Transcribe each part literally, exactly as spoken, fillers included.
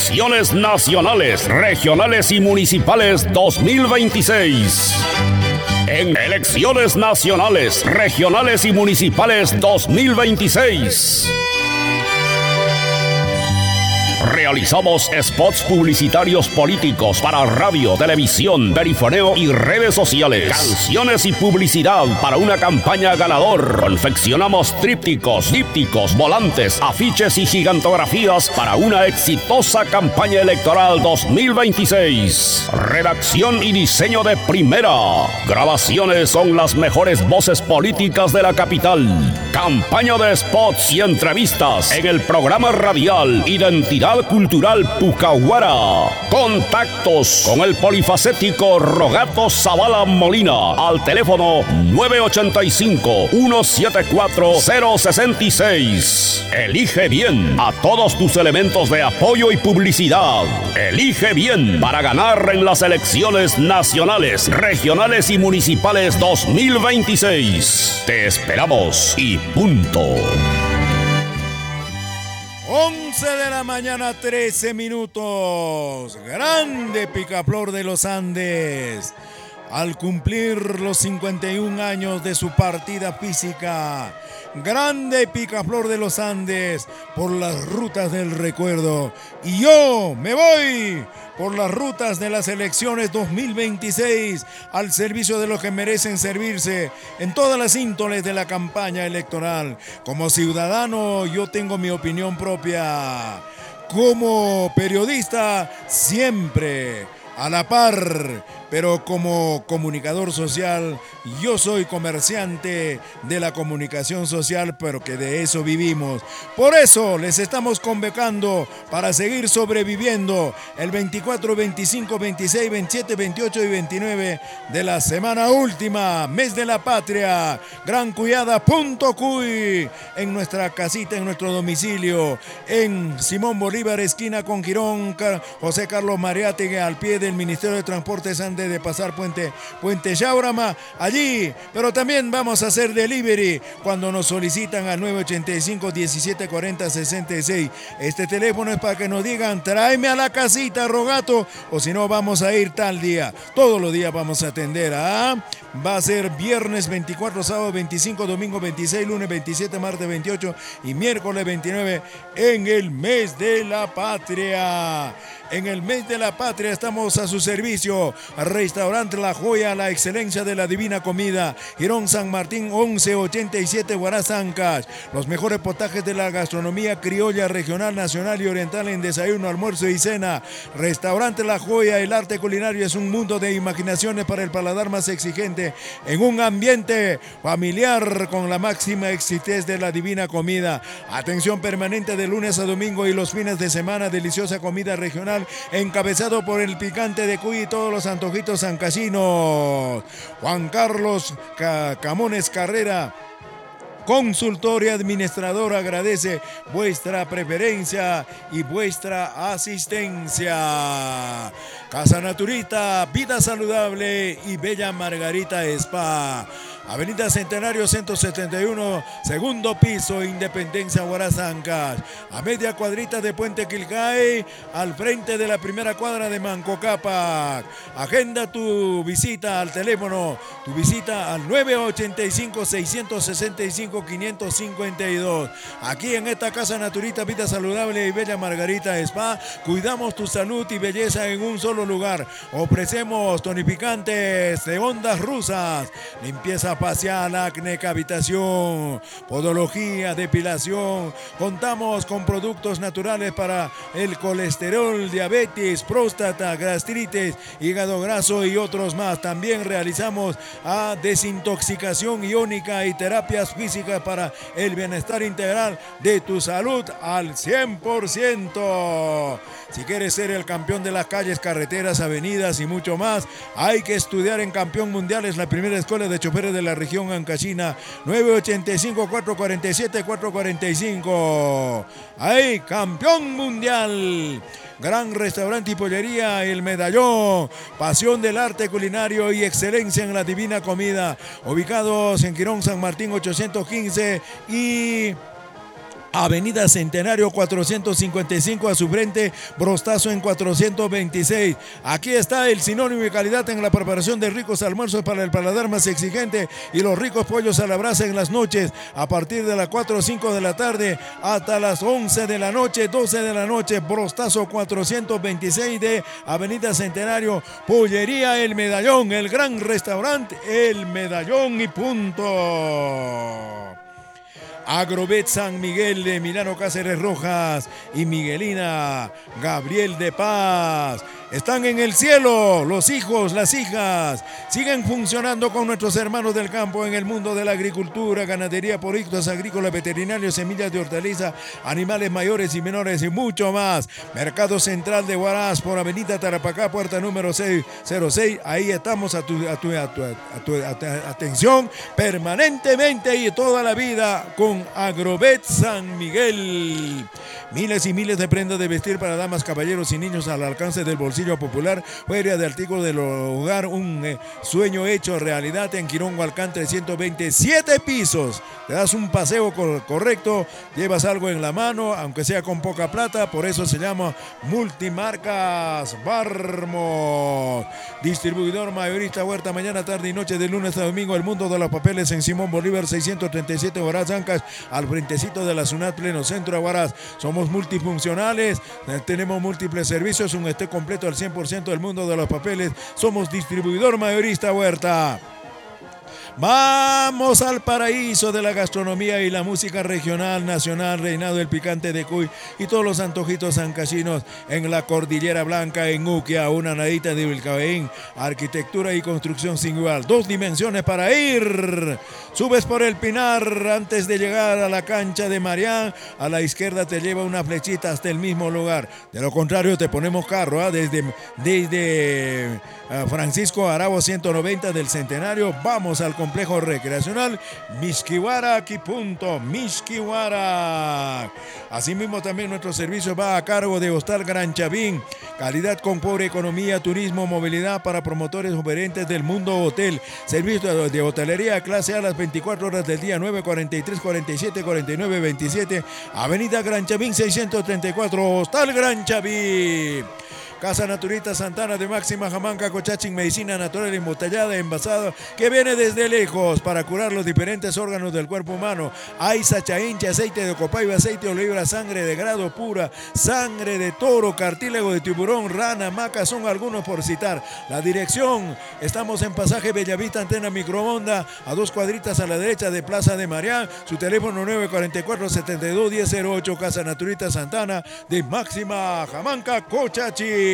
Elecciones nacionales, regionales y municipales dos mil veintiséis. En elecciones nacionales, regionales y municipales dos mil veintiséis. Realizamos spots publicitarios políticos para radio, televisión, perifoneo y redes sociales. Canciones y publicidad para una campaña ganador. Confeccionamos trípticos, dípticos, volantes, afiches y gigantografías para una exitosa campaña electoral dos mil veintiséis. Redacción y diseño de primera. Grabaciones con las mejores voces políticas de la capital. Campaña de spots y entrevistas en el programa radial Identidad Cultural Pucahuara. Contactos con el polifacético Rogato Zavala Molina al teléfono nueve ocho cinco, uno siete cuatro, cero seis seis. Elige bien a todos tus elementos de apoyo y publicidad. Elige bien para ganar en las elecciones nacionales, regionales y municipales dos mil veintiséis. Te esperamos y punto. once de la mañana, trece minutos. Grande Picaflor de los Andes. Al cumplir los cincuenta y un años de su partida física. Grande Picaflor de los Andes por las rutas del recuerdo. Y yo me voy por las rutas de las elecciones dos mil veintiséis al servicio de los que merecen servirse en todas las índoles de la campaña electoral. Como ciudadano yo tengo mi opinión propia. Como periodista siempre a la par, pero como comunicador social, yo soy comerciante de la comunicación social, pero que de eso vivimos. Por eso les estamos convocando para seguir sobreviviendo el veinticuatro, veinticinco, veintiséis, veintisiete, veintiocho y veintinueve de la semana última, mes de la patria, Gran Cuyada punto cuy, en nuestra casita, en nuestro domicilio, en Simón Bolívar, esquina con Girón, José Carlos Mariátegui, al pie del Ministerio de Transportes antes de pasar Puente, Puente Yaurama, allí, pero también vamos a hacer delivery cuando nos solicitan al nueve ocho cinco, diecisiete cuarenta, sesenta y seis. Este teléfono es para que nos digan, tráeme a la casita, Rogato, o si no, vamos a ir tal día. Todos los días vamos a atender, ¿ah? Va a ser viernes veinticuatro, sábado veinticinco, domingo veintiséis, lunes veintisiete, martes veintiocho y miércoles veintinueve en el mes de la patria. En el mes de la patria estamos a su servicio. Restaurante La Joya, la excelencia de la divina comida. Girón San Martín, once ochenta y siete, Huarazancas. Los mejores potajes de la gastronomía criolla, regional, nacional y oriental en desayuno, almuerzo y cena. Restaurante La Joya, el arte culinario es un mundo de imaginaciones para el paladar más exigente. En un ambiente familiar con la máxima exquisitez de la divina comida. Atención permanente de lunes a domingo y los fines de semana. Deliciosa comida regional encabezado por el picante de cuy y todos los antojitos sancasinos. Juan Carlos Camones Carrera, consultor y administrador, agradece vuestra preferencia y vuestra asistencia. Casa Naturita, vida saludable y Bella Margarita Spa. Avenida Centenario ciento setenta y uno, segundo piso, Independencia, Huarazancas. A media cuadrita de Puente Quilcay, al frente de la primera cuadra de Manco Cápac. Agenda tu visita al teléfono, tu visita al nueve ocho cinco, seis seis cinco, cinco cinco dos. Aquí en esta Casa Naturita, vida saludable y Bella Margarita Spa, cuidamos tu salud y belleza en un solo lugar. Ofrecemos tonificantes de ondas rusas, limpieza facial, acné, cavitación, podología, depilación. Contamos con productos naturales para el colesterol, diabetes, próstata, gastritis, hígado graso y otros más. También realizamos a desintoxicación iónica y terapias físicas para el bienestar integral de tu salud al cien por ciento. Si quieres ser el campeón de las calles, carreteras, avenidas y mucho más, hay que estudiar en Campeón Mundial. Es la primera escuela de choferes de la región Ancachina. Nueve ocho cinco, cuatro cuatro siete, cuatro cuatro cinco. Ahí, Campeón Mundial. Gran restaurante y pollería El Medallón, pasión del arte culinario y excelencia en la divina comida, ubicados en Girón San Martín ochocientos quince y Avenida Centenario cuatrocientos cincuenta y cinco, a su frente Brostazo en cuatrocientos veintiséis. Aquí está el sinónimo de calidad en la preparación de ricos almuerzos para el paladar más exigente y los ricos pollos a la brasa en las noches a partir de las cuatro o cinco de la tarde hasta las once de la noche, doce de la noche. Brostazo cuatrocientos veintiséis de Avenida Centenario. Pollería El Medallón, el gran restaurante El Medallón y punto. Agrovet San Miguel de Milano Cáceres Rojas y Miguelina Gabriel de Paz. Están en el cielo los hijos, las hijas. Siguen funcionando con nuestros hermanos del campo en el mundo de la agricultura, ganadería, productos agrícolas, veterinarios, semillas de hortaliza, animales mayores y menores y mucho más. Mercado Central de Huaraz por Avenida Tarapacá, puerta número seiscientos seis. Ahí estamos a tu, a tu, a tu, a tu, a tu atención permanentemente y toda la vida con Agrovet San Miguel. Miles y miles de prendas de vestir para damas, caballeros y niños al alcance del bolsillo popular. Feria de artículos del hogar, un eh, sueño hecho realidad en Quirón Hualcán trescientos veintisiete pisos. Te das un paseo cor correcto, llevas algo en la mano, aunque sea con poca plata, por eso se llama Multimarcas Barmos. Distribuidor mayorista Huerta, mañana, tarde y noche de lunes a domingo. El mundo de los papeles en Simón Bolívar seiscientos treinta y siete Huaraz Ancas, al frentecito de la SUNAT pleno centro de Huaraz. Somos multifuncionales, tenemos múltiples servicios, un esté completo al cien por ciento del mundo de los papeles. Somos distribuidor mayorista Huerta. Vamos al paraíso de la gastronomía y la música regional, nacional, Reinado del Picante de Cuy y todos los antojitos ancasinos en la Cordillera Blanca, en Uquia, una nadita de Vilcabeín. Arquitectura y construcción sin igual, dos dimensiones para ir. Subes por el Pinar antes de llegar a la cancha de Marián, a la izquierda te lleva una flechita hasta el mismo lugar. De lo contrario te ponemos carro, ¿eh? desde, desde uh, Francisco Arabo ciento noventa del Centenario, vamos al complejo recreacional Mixquihuara, aquí punto, Mixquihuara. Asimismo también nuestro servicio va a cargo de Hostal Gran Chavín, calidad con pobre economía, turismo, movilidad para promotores operentes del mundo hotel, servicio de hotelería clase A las veinticuatro horas del día, nueve cuarenta y tres, cuarenta y siete, cuarenta y nueve, veintisiete, Avenida Gran Chavín seiscientos treinta y cuatro, Hostal Gran Chavín. Casa Naturita Santana de Máxima Jamanca, Cochachín, medicina natural embotellada, envasada, que viene desde lejos para curar los diferentes órganos del cuerpo humano. Hay sachaincha, aceite de copaiba, aceite de oliva, sangre de grado pura, sangre de toro, cartílago de tiburón, rana, maca, son algunos por citar. La dirección, estamos en pasaje Bellavista, antena microonda, a dos cuadritas a la derecha de Plaza de Marián. Su teléfono nueve cuatro cuatro, setenta y dos, diez cero ocho, Casa Naturita Santana de Máxima Jamanca, Cochachín.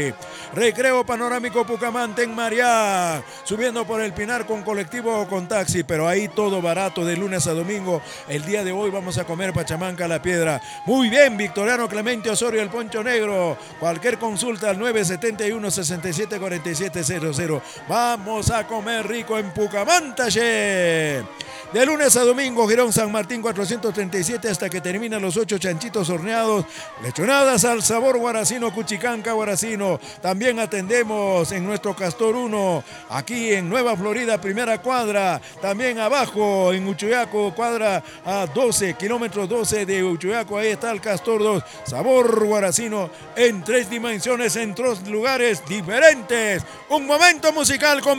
Recreo Panorámico Pucamante en Marián, subiendo por el Pinar con colectivo o con taxi, pero ahí todo barato de lunes a domingo. El día de hoy vamos a comer pachamanca La Piedra. Muy bien, Victoriano Clemente Osorio, el Poncho Negro. Cualquier consulta al nueve siete uno, seis siete, cuatro siete cero cero. Vamos a comer rico en Pucamantache. De lunes a domingo, Girón San Martín cuatrocientos treinta y siete hasta que terminan los ocho chanchitos horneados, lechonadas al sabor guaracino, Cuchicanca guaracino. También atendemos en nuestro Castor uno, aquí en Nueva Florida, primera cuadra. También abajo en Uchuyaco, cuadra a doce, kilómetros doce de Uchuyaco, ahí está el Castor dos, sabor guaracino en tres dimensiones, en tres lugares diferentes. Un momento musical con